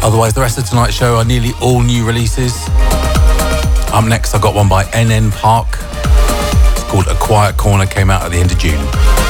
Otherwise, the rest of tonight's show are nearly all new releases. Up next, I got one by NN Park. It's called A Quiet Corner, came out at the end of June.